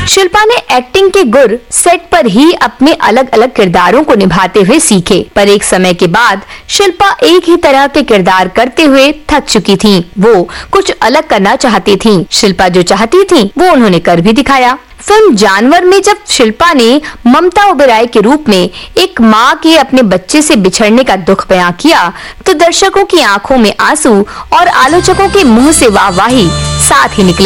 शिल्पा ने एक्टिंग के गुर सेट पर ही अपने अलग अलग किरदारों को निभाते हुए सीखे, पर एक समय के बाद शिल्पा एक ही तरह के किरदार करते हुए थक चुकी थीं। वो कुछ अलग करना चाहती थीं। शिल्पा जो चाहती थीं, वो उन्होंने कर भी दिखाया। फिल्म जानवर में जब शिल्पा ने ममता ओबेरॉय के रूप में एक माँ के अपने बच्चे से बिछड़ने का दुख बयां किया, तो दर्शकों की आंखों में आंसू और आलोचकों के मुंह से वाहवाही साथ ही निकले।